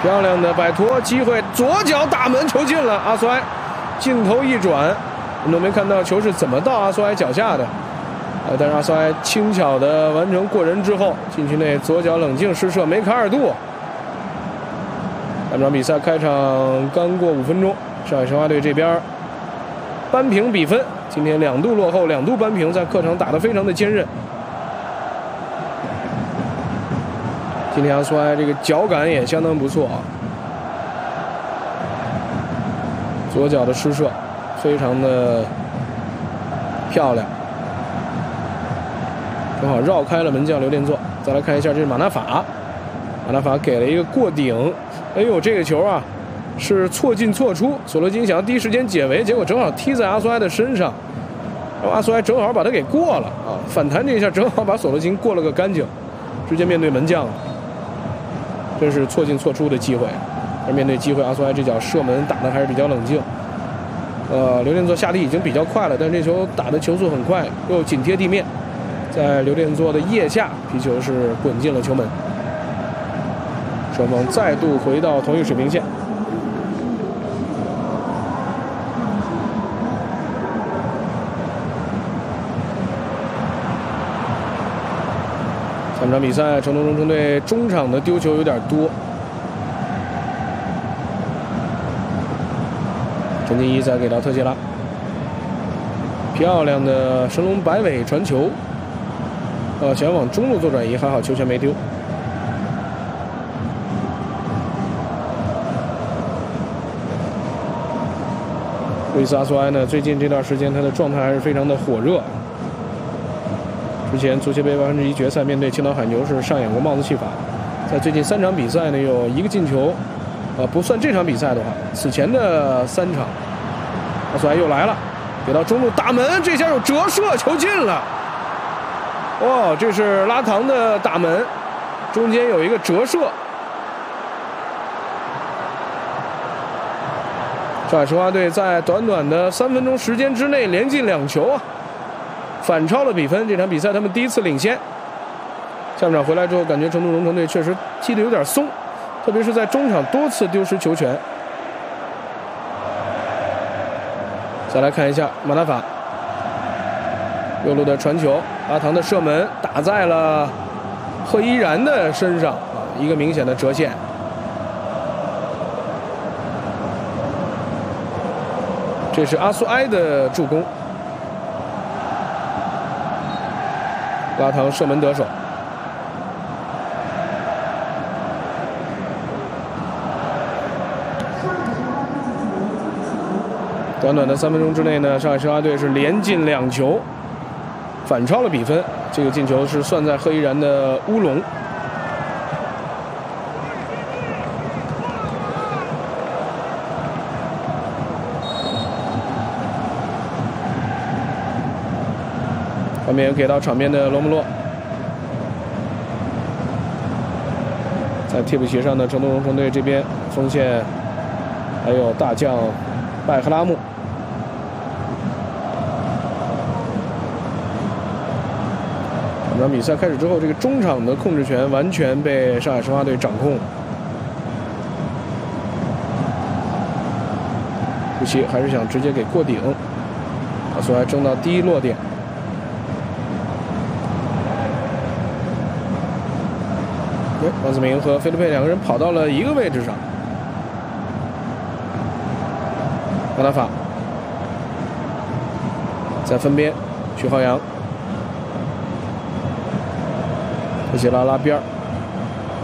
漂亮的摆脱机会，左脚打门，球进了。阿苏埃镜头一转，我们都没看到球是怎么到阿苏埃脚下的。但是阿苏埃轻巧的完成过人之后，禁区内左脚冷静施射，梅卡尔杜。本场比赛开场刚过5分钟，上海申花队这边扳平比分，今天2度落后，2度扳平，在客场打得非常的坚韧。今天阿苏埃这个脚感也相当不错啊，左脚的施射非常的漂亮，正好绕开了门将刘殿座。再来看一下，这是马纳法，马纳法给了一个过顶，哎呦，这个球啊是错进错出，索罗金想要第一时间解围，结果正好踢在阿苏埃的身上，然后阿苏埃正好把他给过了啊，反弹这一下正好把索罗金过了个干净，直接面对门将了。真是错进错出的机会，而面对机会，阿苏埃这脚射门打得还是比较冷静。刘殿座下地已经比较快了，但这球打的球速很快，又紧贴地面，在刘殿座的腋下，皮球是滚进了球门。双方再度回到同一水平线。本场比赛，成都荣城队中场的丢球有点多。陈金一再给到特谢拉，漂亮的神龙摆尾传球，想要往中路做转移，还好球权没丢。路易斯阿苏埃呢，最近这段时间他的状态还是非常的火热。之前足协杯1/8决赛面对青岛海牛是上演过帽子戏法，在最近3场比赛呢有1个进球，不算这场比赛的话，此前的3场，阿苏埃又来了，给到中路打门，这下有折射，球进了。哇，这是拉唐的打门，中间有一个折射。上海申花队在短短的3分钟时间之内连进2球啊！反超了比分，这场比赛他们第一次领先。下半场回来之后，感觉成都荣城队确实踢得有点松，特别是在中场多次丢失球权。再来看一下马纳法右路的传球，阿唐的射门打在了贺依然的身上啊，一个明显的折线。这是阿苏埃的助攻。拉唐射门得手，短短的3分钟之内呢，上海申花队是连进2球，反超了比分。这个进球是算在贺依然的乌龙。后面给到场边的罗姆洛，在替补席上的成都荣城队这边锋线还有大将拜赫拉木。本场比赛开始之后，这个中场的控制权完全被上海申花队掌控。布希还是想直接给过顶，阿苏还争到第一落点。王子明和菲利佩2个人跑到了一个位置上。马纳法在分边，徐浩洋，特谢拉拉边儿。